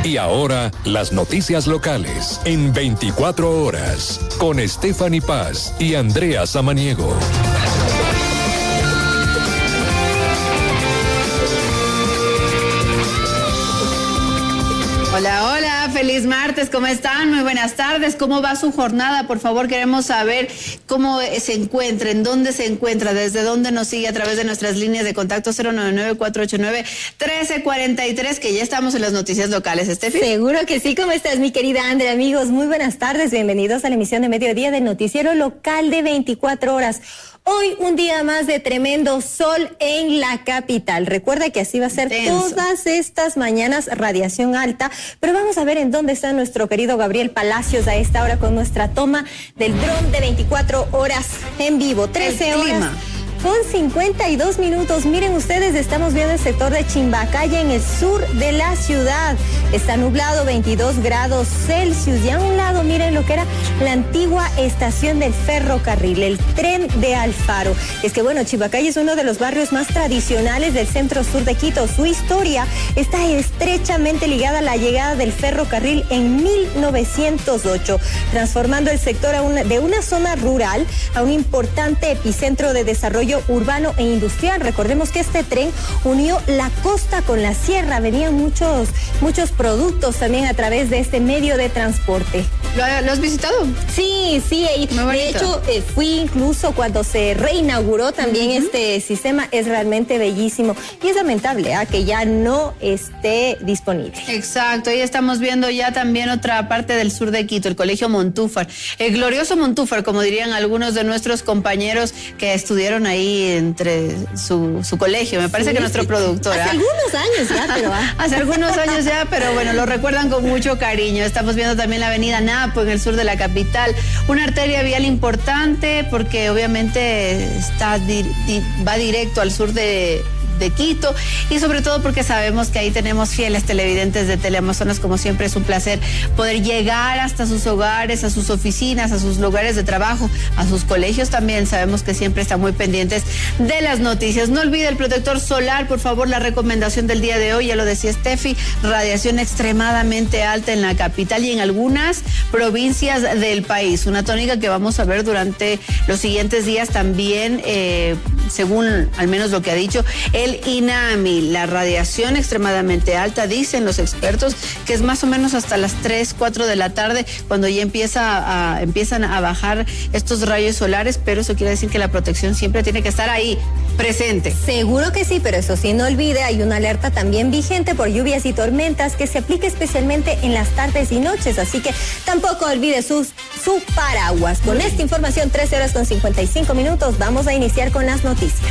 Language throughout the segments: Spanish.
Y ahora, las noticias locales en 24 horas, con Stephanie Paz y Andrea Samaniego. Hola, hola, feliz martes, ¿cómo están? Muy buenas tardes, ¿cómo va su jornada? Por favor, queremos saber cómo se encuentra, en dónde se encuentra, desde dónde nos sigue a través de nuestras líneas de contacto 099-489-1343, que ya estamos en las noticias locales. ¿Estefi? Seguro que sí, ¿cómo estás, mi querida Andrea? Amigos, muy buenas tardes, bienvenidos a la emisión de mediodía del noticiero local de 24 horas. Hoy un día más de tremendo sol en la capital. Recuerda que así va a ser todas estas mañanas, radiación alta, pero vamos a ver en dónde está nuestro querido Gabriel Palacios a esta hora con nuestra toma del dron de 24 horas en vivo. 13 horas con 52 minutos. Miren ustedes, estamos viendo el sector de Chimbacaya en el sur de la ciudad. Está nublado, 22 grados Celsius. Y a un lado, miren lo que era la antigua estación del ferrocarril, el tren de Alfaro. Es que bueno, Chimbacaya es uno de los barrios más tradicionales del centro sur de Quito. Su historia está estrechamente ligada a la llegada del ferrocarril en 1908, transformando el sector de una zona rural a un importante epicentro de desarrollo urbano e industrial. Recordemos que este tren unió la costa con la sierra. Venían muchos productos también a través de este medio de transporte. ¿Lo has visitado? Sí, de hecho fui incluso cuando se reinauguró también este sistema. Es realmente bellísimo y es lamentable que ya no esté disponible. Exacto, y estamos viendo ya también otra parte del sur de Quito, el Colegio Montúfar, el glorioso Montúfar, como dirían algunos de nuestros compañeros que estudiaron ahí entre su colegio. Me parece que nuestro productor. Hace algunos años ya, pero hace algunos años ya, pero bueno, lo recuerdan con mucho cariño. Estamos viendo también la avenida Napo en el sur de la capital, una arteria vial importante porque obviamente va directo al sur de Quito, y sobre todo porque sabemos que ahí tenemos fieles televidentes de Teleamazonas. Como siempre, es un placer poder llegar hasta sus hogares, a sus oficinas, a sus lugares de trabajo, a sus colegios también. Sabemos que siempre están muy pendientes de las noticias. No olvide el protector solar, por favor. La recomendación del día de hoy, ya lo decía Steffi, radiación extremadamente alta en la capital y en algunas provincias del país. Una tónica que vamos a ver durante los siguientes días también, según al menos lo que ha dicho el INAMI, la radiación extremadamente alta, dicen los expertos, que es más o menos hasta las 3, 4 de la tarde, cuando ya empiezan a bajar estos rayos solares, pero eso quiere decir que la protección siempre tiene que estar ahí, presente. Seguro que sí, pero eso sí, no olvide, hay una alerta también vigente por lluvias y tormentas que se aplica especialmente en las tardes y noches, así que tampoco olvide su paraguas. Con esta información, 13 horas con 55 minutos, vamos a iniciar con las noticias.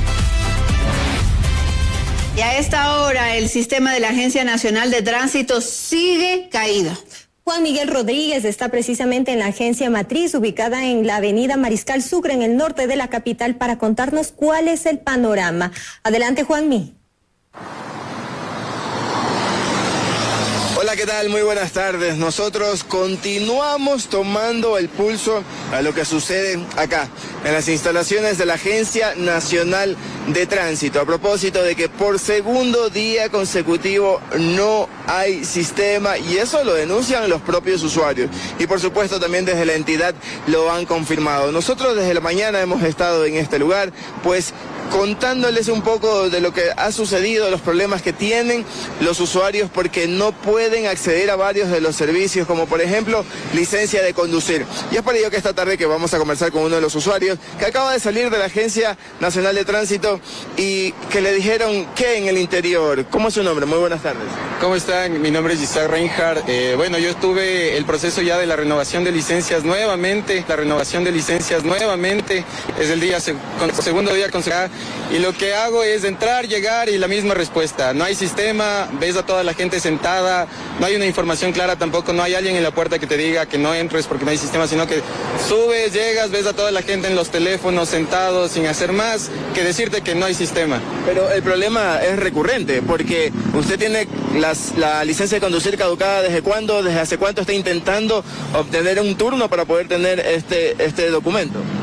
Y a esta hora el sistema de la Agencia Nacional de Tránsito sigue caído. Juan Miguel Rodríguez está precisamente en la agencia matriz ubicada en la avenida Mariscal Sucre en el norte de la capital para contarnos cuál es el panorama. Adelante, Juanmi. Hola, ¿qué tal? Muy buenas tardes. Nosotros continuamos tomando el pulso a lo que sucede acá, en las instalaciones de la Agencia Nacional de Tránsito, a propósito de que por segundo día consecutivo no hay sistema, y eso lo denuncian los propios usuarios. Y por supuesto también desde la entidad lo han confirmado. Nosotros desde la mañana hemos estado en este lugar, pues contándoles un poco de lo que ha sucedido, los problemas que tienen los usuarios porque no pueden acceder a varios de los servicios, como por ejemplo licencia de conducir. Y es por ello que esta tarde que vamos a conversar con uno de los usuarios que acaba de salir de la Agencia Nacional de Tránsito y que le dijeron que en el interior. ¿Cómo es su nombre? Muy buenas tardes. ¿Cómo están? Mi nombre es Isaac Reinhardt. Bueno, yo estuve el proceso ya de la renovación de licencias nuevamente. La renovación de licencias nuevamente es el segundo día consecutivo. Y lo que hago es entrar, llegar y la misma respuesta. No hay sistema, ves a toda la gente sentada, no hay una información clara tampoco, no hay alguien en la puerta que te diga que no entres porque no hay sistema, sino que subes, llegas, ves a toda la gente en los teléfonos sentados sin hacer más que decirte que no hay sistema. Pero el problema es recurrente porque usted tiene la licencia de conducir caducada. ¿Desde cuándo, desde hace cuánto está intentando obtener un turno para poder tener este documento?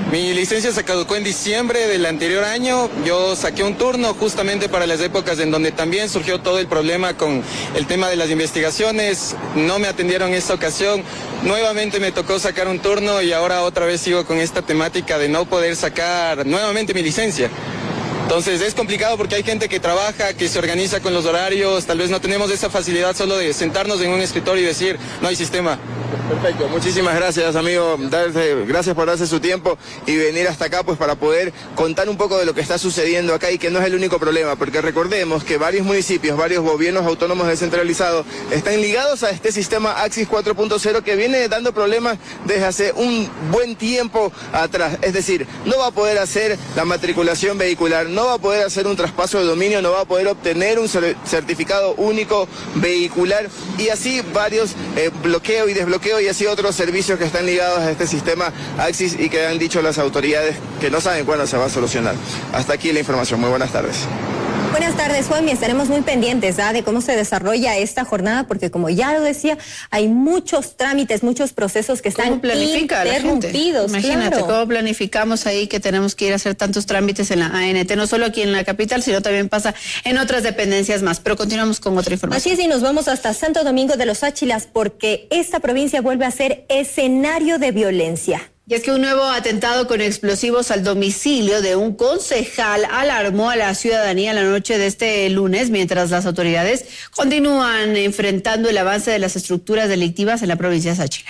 Mi licencia se caducó en diciembre del anterior año. Yo saqué un turno justamente para las épocas en donde también surgió todo el problema con el tema de las investigaciones. No me atendieron esta ocasión. Nuevamente me tocó sacar un turno y ahora otra vez sigo con esta temática de no poder sacar nuevamente mi licencia. Entonces es complicado porque hay gente que trabaja, que se organiza con los horarios, tal vez no tenemos esa facilidad solo de sentarnos en un escritorio y decir, no hay sistema. Perfecto, muchísimas gracias, amigo. Gracias por darse su tiempo y venir hasta acá pues para poder contar un poco de lo que está sucediendo acá y que no es el único problema, porque recordemos que varios municipios, varios gobiernos autónomos descentralizados están ligados a este sistema Axis 4.0 que viene dando problemas desde hace un buen tiempo atrás. Es decir, no va a poder hacer la matriculación vehicular, no va a poder hacer un traspaso de dominio, no va a poder obtener un certificado único vehicular y así varios bloqueo y desbloqueo y así otros servicios que están ligados a este sistema Axis y que han dicho las autoridades que no saben cuándo se va a solucionar. Hasta aquí la información. Muy buenas tardes. Buenas tardes, Juanmi. Estaremos muy pendientes de cómo se desarrolla esta jornada, porque como ya lo decía, hay muchos trámites, muchos procesos que están interrumpidos. Imagínate, claro. cómo planificamos ahí que tenemos que ir a hacer tantos trámites en la ANT, no solo aquí en la capital, sino también pasa en otras dependencias más. Pero continuamos con otra información. Así es, y nos vamos hasta Santo Domingo de los Áchilas, porque esta provincia vuelve a ser escenario de violencia. Y es que un nuevo atentado con explosivos al domicilio de un concejal alarmó a la ciudadanía la noche de este lunes, mientras las autoridades continúan enfrentando el avance de las estructuras delictivas en la provincia de Sáchila.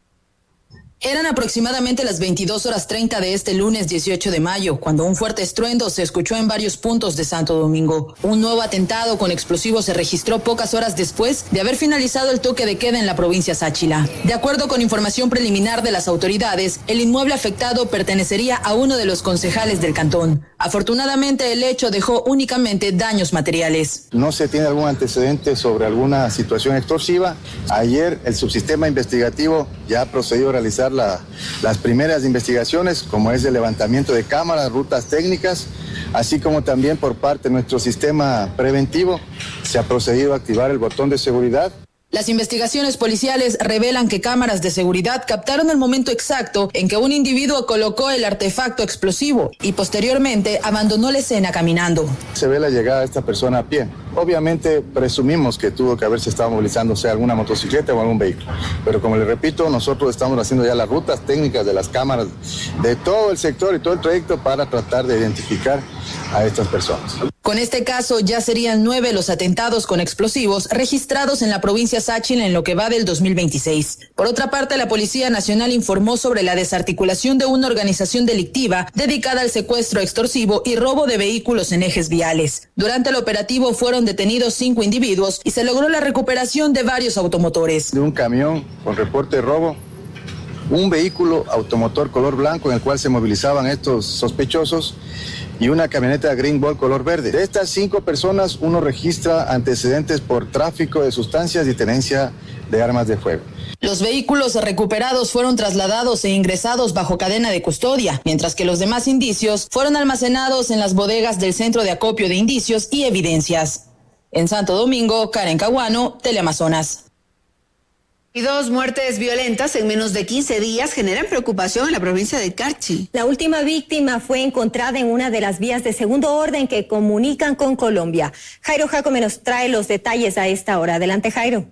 Eran aproximadamente las 22:30 de este lunes 18 de mayo, cuando un fuerte estruendo se escuchó en varios puntos de Santo Domingo. Un nuevo atentado con explosivos se registró pocas horas después de haber finalizado el toque de queda en la provincia Sáchila. De acuerdo con información preliminar de las autoridades, el inmueble afectado pertenecería a uno de los concejales del cantón. Afortunadamente, el hecho dejó únicamente daños materiales. No se tiene algún antecedente sobre alguna situación extorsiva. Ayer el subsistema investigativo ya ha procedido a realizar las primeras investigaciones, como es el levantamiento de cámaras, rutas técnicas, así como también por parte de nuestro sistema preventivo se ha procedido a activar el botón de seguridad. Las investigaciones policiales revelan que cámaras de seguridad captaron el momento exacto en que un individuo colocó el artefacto explosivo y posteriormente abandonó la escena caminando. Se ve la llegada de esta persona a pie. Obviamente presumimos que tuvo que haberse estado movilizando, sea alguna motocicleta o algún vehículo. Pero como les repito, nosotros estamos haciendo ya las rutas técnicas de las cámaras de todo el sector y todo el trayecto para tratar de identificar a estas personas. Con este caso ya serían 9 los atentados con explosivos registrados en la provincia Sáchila en lo que va del 2026. Por otra parte, la Policía Nacional informó sobre la desarticulación de una organización delictiva dedicada al secuestro extorsivo y robo de vehículos en ejes viales. Durante el operativo fueron detenidos 5 individuos y se logró la recuperación de varios automotores. De un camión con reporte de robo, un vehículo automotor color blanco en el cual se movilizaban estos sospechosos y una camioneta Green Ball color verde. De estas 5 personas, uno registra antecedentes por tráfico de sustancias y tenencia de armas de fuego. Los vehículos recuperados fueron trasladados e ingresados bajo cadena de custodia, mientras que los demás indicios fueron almacenados en las bodegas del Centro de Acopio de Indicios y Evidencias. En Santo Domingo, Karen Caguano, Teleamazonas. Y 2 muertes violentas en menos de 15 días generan preocupación en la provincia de Carchi. La última víctima fue encontrada en una de las vías de segundo orden que comunican con Colombia. Jairo Jacome nos trae los detalles a esta hora. Adelante, Jairo.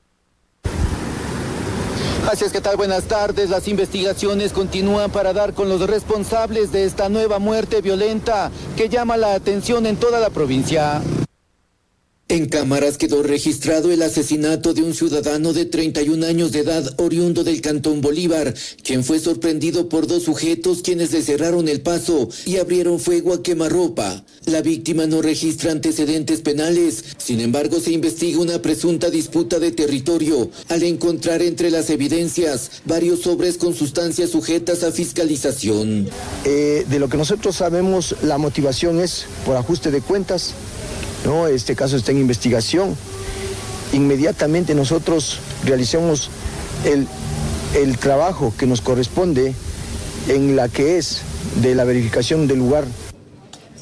Así es, ¿qué tal? Buenas tardes. Las investigaciones continúan para dar con los responsables de esta nueva muerte violenta que llama la atención en toda la provincia. En cámaras quedó registrado el asesinato de un ciudadano de 31 años de edad oriundo del Cantón Bolívar, quien fue sorprendido por 2 sujetos quienes le cerraron el paso y abrieron fuego a quemarropa. La víctima no registra antecedentes penales, sin embargo se investiga una presunta disputa de territorio al encontrar entre las evidencias varios sobres con sustancias sujetas a fiscalización. De lo que nosotros sabemos, la motivación es por ajuste de cuentas. No, este caso está en investigación. Inmediatamente nosotros realizamos el trabajo que nos corresponde en la que es de la verificación del lugar.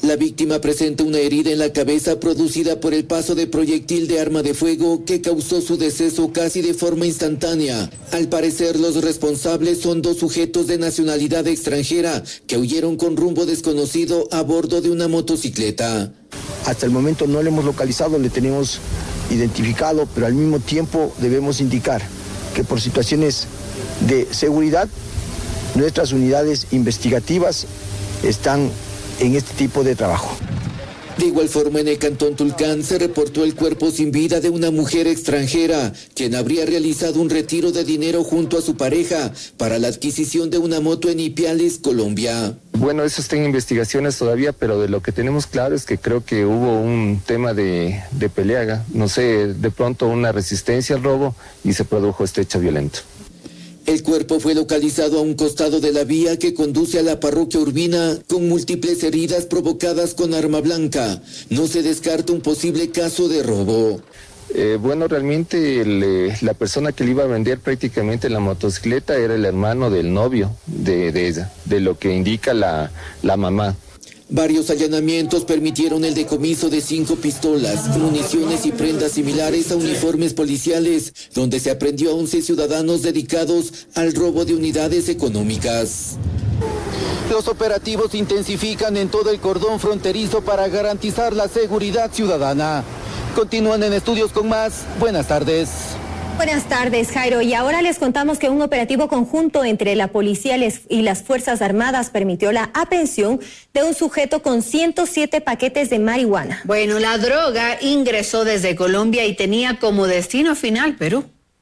La víctima presenta una herida en la cabeza producida por el paso de proyectil de arma de fuego que causó su deceso casi de forma instantánea. Al parecer, los responsables son dos sujetos de nacionalidad extranjera que huyeron con rumbo desconocido a bordo de una motocicleta. Hasta el momento no le hemos localizado, le tenemos identificado, pero al mismo tiempo debemos indicar que por situaciones de seguridad, nuestras unidades investigativas están en este tipo de trabajo. De igual forma, en el cantón Tulcán se reportó el cuerpo sin vida de una mujer extranjera, quien habría realizado un retiro de dinero junto a su pareja para la adquisición de una moto en Ipiales, Colombia. Bueno, eso está en investigaciones todavía, pero de lo que tenemos claro es que creo que hubo un tema de pelea, no sé, de pronto una resistencia al robo y se produjo este hecho violento. El cuerpo fue localizado a un costado de la vía que conduce a la parroquia Urbina con múltiples heridas provocadas con arma blanca. No se descarta un posible caso de robo. Bueno, realmente la persona que le iba a vender prácticamente la motocicleta era el hermano del novio de ella, de lo que indica la mamá. Varios allanamientos permitieron el decomiso de 5 pistolas, municiones y prendas similares a uniformes policiales, donde se aprehendió a 11 ciudadanos dedicados al robo de unidades económicas. Los operativos se intensifican en todo el cordón fronterizo para garantizar la seguridad ciudadana. Continúan en estudios con más. Buenas tardes. Buenas tardes, Jairo. Y ahora les contamos que un operativo conjunto entre la policía y las Fuerzas Armadas permitió la aprehensión de un sujeto con 107 paquetes de marihuana. Bueno, la droga ingresó desde Colombia y tenía como destino final Perú.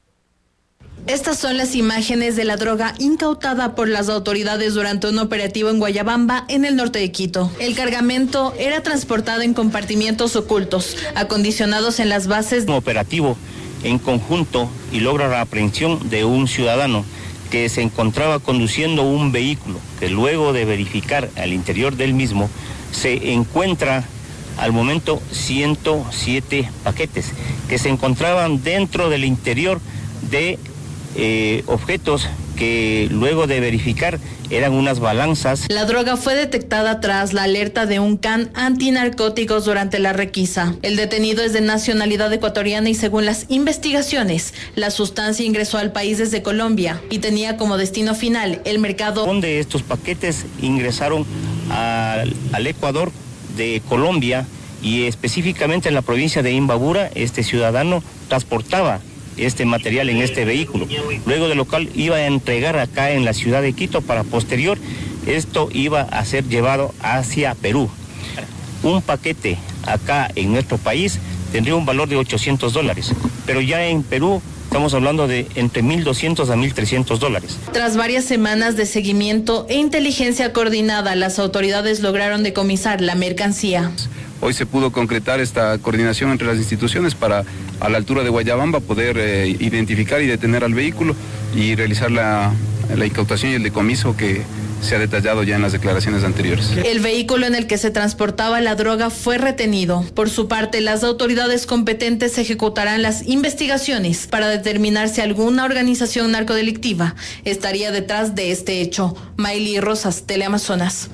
Estas son las imágenes de la droga incautada por las autoridades durante un operativo en Guayabamba, en el norte de Quito. El cargamento era transportado en compartimientos ocultos, acondicionados en las bases. Un operativo en conjunto y logra la aprehensión de un ciudadano que se encontraba conduciendo un vehículo que luego de verificar al interior del mismo se encuentra al momento 107 paquetes que se encontraban dentro del interior de objetos que luego de verificar eran unas balanzas. La droga fue detectada tras la alerta de un can antinarcóticos durante la requisa. El detenido es de nacionalidad ecuatoriana y según las investigaciones, la sustancia ingresó al país desde Colombia y tenía como destino final el mercado. Donde estos paquetes ingresaron al Ecuador de Colombia y específicamente en la provincia de Imbabura, este ciudadano transportaba este material en este vehículo. Luego del local iba a entregar acá en la ciudad de Quito para posterior, esto iba a ser llevado hacia Perú. Un paquete acá en nuestro país tendría un valor de $800, pero ya en Perú estamos hablando de entre $1,200 a $1,300. Tras varias semanas de seguimiento e inteligencia coordinada, las autoridades lograron decomisar la mercancía. Hoy se pudo concretar esta coordinación entre las instituciones para, a la altura de Guayabamba, poder identificar y detener al vehículo y realizar la incautación y el decomiso que se ha detallado ya en las declaraciones anteriores. El vehículo en el que se transportaba la droga fue retenido. Por su parte, las autoridades competentes ejecutarán las investigaciones para determinar si alguna organización narcodelictiva estaría detrás de este hecho. Maylí Rosas, Teleamazonas.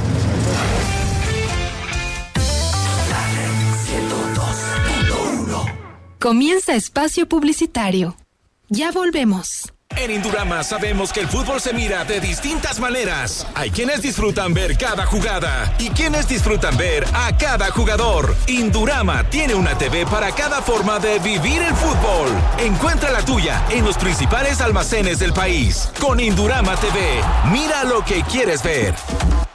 Comienza espacio publicitario. Ya volvemos. En Indurama sabemos que el fútbol se mira de distintas maneras. Hay quienes disfrutan ver cada jugada y quienes disfrutan ver a cada jugador. Indurama tiene una TV para cada forma de vivir el fútbol. Encuentra la tuya en los principales almacenes del país. Con Indurama TV, mira lo que quieres ver.